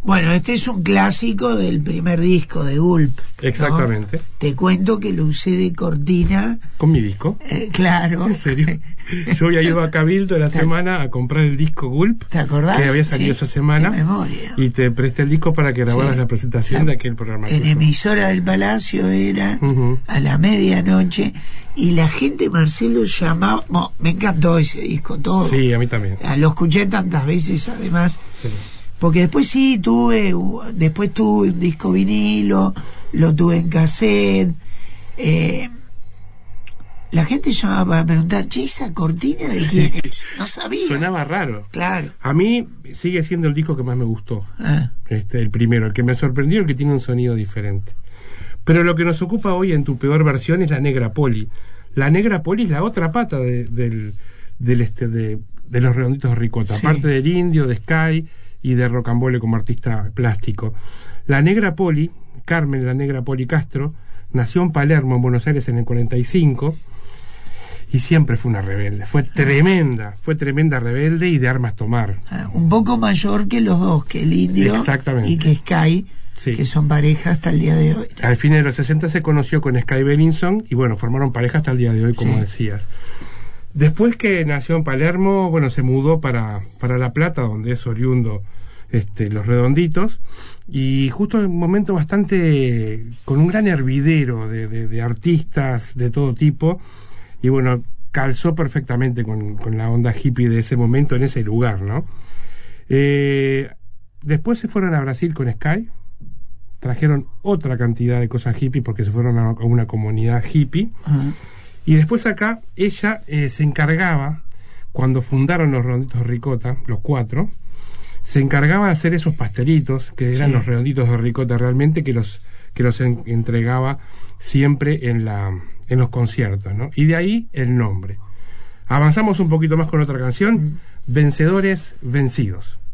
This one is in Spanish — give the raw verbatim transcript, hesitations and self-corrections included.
Bueno, este es un clásico del primer disco de Gulp, ¿no? Exactamente. Te cuento que lo usé de cortina. ¿Con mi disco? Eh, claro. ¿En serio? Yo había ido a Cabildo la semana a comprar el disco Gulp. ¿Te acordás? Que había salido Sí, esa semana. de memoria. Y te presté el disco para que grabaras Sí. la presentación La- de aquel programa. En emisora del Palacio era Uh-huh. a la medianoche y la gente, Marcelo, llamaba. Bueno, me encantó ese disco, todo. Sí, a mí también. Ah, Lo escuché tantas veces, además. Sí. Porque después sí tuve, uh, después tuve un disco vinilo, lo tuve en cassette. Eh, la gente llamaba para preguntar, che, ¿esa cortina de quién es? No sabía. Sonaba raro. Claro. A mí sigue siendo el disco que más me gustó. Ah, Este, el primero, el que me sorprendió, el que tiene un sonido diferente. Pero lo que nos ocupa hoy en tu peor versión es la Negra Poli. La Negra Poli es la otra pata de, del, del este, de, de los Redonditos de Ricota, Sí. aparte del Indio, de Sky y de Rocambole como artista plástico. La Negra Poli, Carmen la Negra Poli Castro, nació en Palermo, en Buenos Aires, en el cuarenta y cinco, y siempre fue una rebelde. Fue tremenda, fue tremenda rebelde y de armas tomar. ah, un poco mayor que los dos, que el Indio Exactamente. y que Sky, Sí. que son pareja hasta el día de hoy. Al fin de los sesenta se conoció con Sky Bellinson y bueno, formaron pareja hasta el día de hoy, como Sí. decías. Después que nació en Palermo, bueno, se mudó para, para La Plata, donde es oriundo este, Los Redonditos, y justo en un momento bastante, con un gran hervidero de, de, de artistas de todo tipo, y bueno, calzó perfectamente con, con la onda hippie de ese momento en ese lugar, ¿no? Eh, después se fueron a Brasil con Sky, trajeron otra cantidad de cosas hippie porque se fueron a, a una comunidad hippie. Ah, Y después acá ella eh, se encargaba, cuando fundaron los Redonditos de Ricota, los cuatro, se encargaba de hacer esos pastelitos, que eran Sí. los Redonditos de Ricota realmente, que los que los en- entregaba siempre en la en los conciertos, ¿no? Y de ahí el nombre. Avanzamos un poquito más con otra canción, Vencedores Vencidos.